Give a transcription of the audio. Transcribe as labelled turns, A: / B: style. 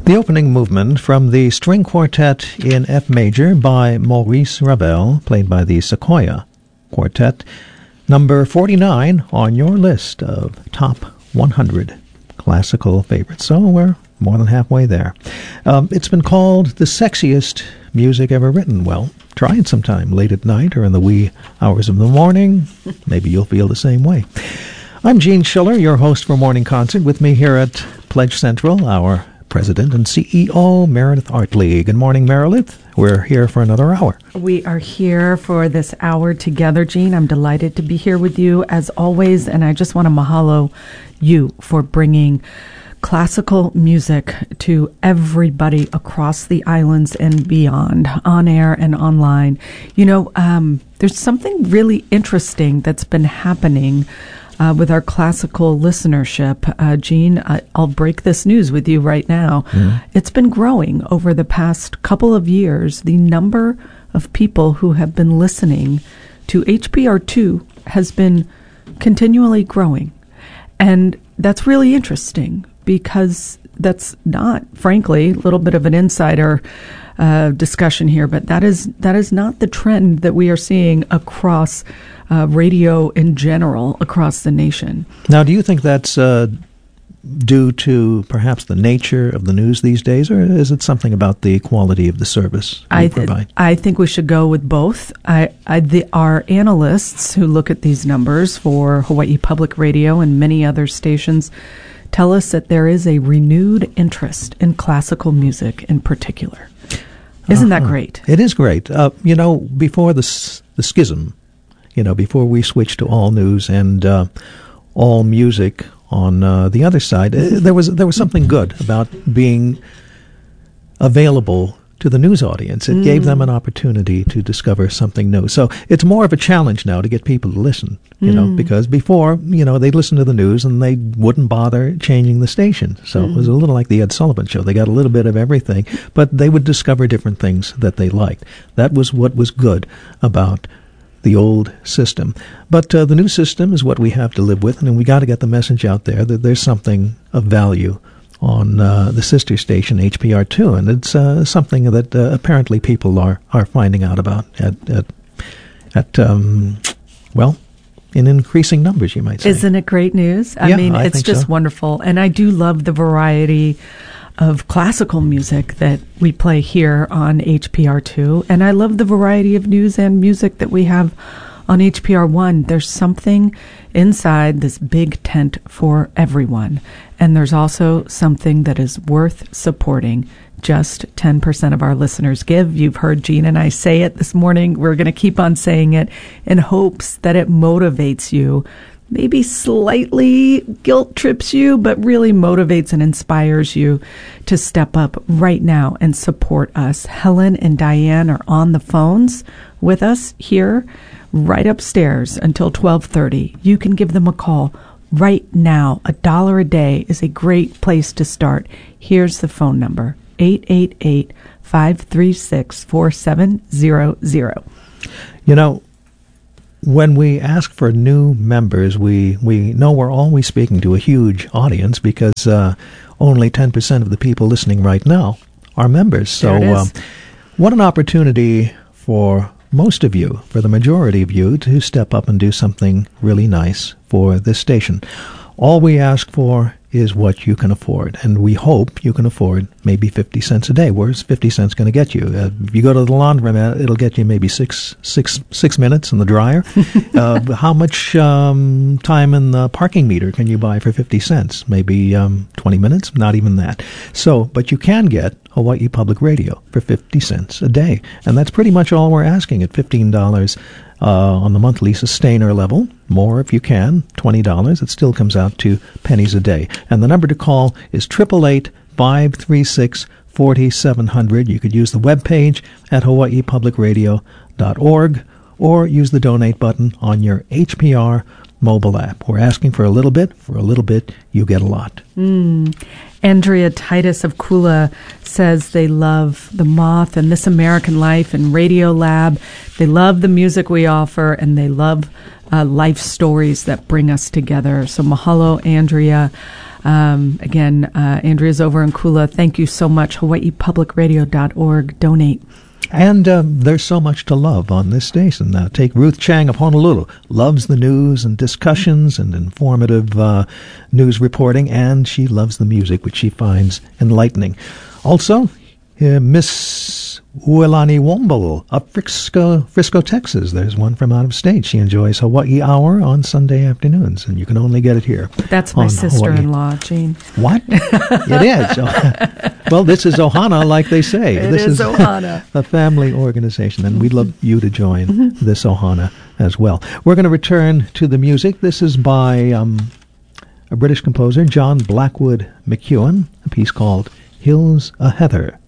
A: The opening movement from the string quartet in F major by Maurice Ravel, played by the Sequoia Quartet, number 49 on your list of top 100 classical favorites. So we're more than halfway there. It's been called the sexiest music ever written. Well, try it sometime late at night or in the wee hours of the morning. Maybe you'll feel the same way. I'm Gene Schiller, your host for Morning Concert. With me here at Pledge Central, our President and CEO, Meredith Artley. Good morning, Meredith. We're here for another hour.
B: We are here for this hour together, Gene. I'm delighted to be here with you as always, and I just want to mahalo you for bringing classical music to everybody across the islands and beyond, on air and online. You know, there's something really interesting that's been happening with our classical listenership. Gene, I'll break this news with you right now. It's been growing over the past couple of years. The number of people who have been listening to HPR2 has been continually growing. And that's really interesting because that's not, frankly, a little bit of an insider discussion here, but that is not the trend that we are seeing across radio in general across the nation.
A: Now, do you think that's due to perhaps the nature of the news these days, or is it something about the quality of the service you provide?
B: I think we should go with both. Our analysts who look at these numbers for Hawaii Public Radio and many other stations tell us that there is a renewed interest in classical music in particular. Isn't that great?
A: It is great. You know, before the schism, you know, before we switched to all news and all music on the other side, there was something good about being available to the news audience. It gave them an opportunity to discover something new. So it's more of a challenge now to get people to listen, you know, because before, you know, they'd listen to the news and they wouldn't bother changing the station. So it was a little like the Ed Sullivan Show. They got a little bit of everything, but they would discover different things that they liked. That was what was good about the old system. But the new system is what we have to live with, and we got to get the message out there that there's something of value on the sister station HPR2, and it's something that apparently people are finding out about at in increasing numbers, you might say.
B: Isn't it great news? I mean, it's just wonderful, and I do love the variety of classical music that we play here on HPR2, and I love the variety of news and music that we have on HPR1. There's something inside this big tent for everyone, and there's also something that is worth supporting. Just 10% of our listeners give. You've heard Gene and I say it this morning. We're going to keep on saying it in hopes that it motivates you, maybe slightly guilt trips you, but really motivates and inspires you to step up right now and support us. Helen and Diane are on the phones with us here right upstairs until 12:30. You can give them a call right now. $1 a day is a great place to start. Here's the phone number, 888-536-4700.
A: You know, when we ask for new members, we know we're always speaking to a huge audience because only 10% of the people listening right now are members. So what an opportunity for most of you, for the majority of you, to step up and do something really nice for this station. All we ask for is what you can afford, and we hope you can afford maybe 50 cents a day. Where's 50 cents going to get you? If you go to the laundromat, it'll get you maybe six minutes in the dryer. How much time in the parking meter can you buy for 50 cents? Maybe 20 minutes? Not even that. So, but you can get Hawaii Public Radio for 50 cents a day, and that's pretty much all we're asking at $15 on the monthly sustainer level. More if you can, $20. It still comes out to pennies a day. And the number to call is 888-536-4700. You could use the webpage at hawaiipublicradio.org or use the donate button on your HPR mobile app. We're asking for a little bit. For a little bit, you get a lot.
B: Andrea Titus of Kula says they love The Moth and This American Life and Radio Lab. They love the music we offer, and they love life stories that bring us together. So mahalo, Andrea. Again, Andrea's over in Kula. Thank you so much. HawaiiPublicRadio.org. Donate.
A: And there's so much to love on this station. Take Ruth Chang of Honolulu. Loves the news and discussions and informative news reporting, and she loves the music, which she finds enlightening. Also, Miss Uelani Womble of Frisco, Texas. There's one from out of state. She enjoys Hawaii Hour on Sunday afternoons, and you can only get it here.
B: That's my sister-in-law, Jean.
A: What? It is. Well, this is Ohana, like they say.
B: This is Ohana.
A: A family organization, and we'd love you to join this Ohana as well. We're going to return to the music. This is by a British composer, John Blackwood McEwen, a piece called Hills o' Heather.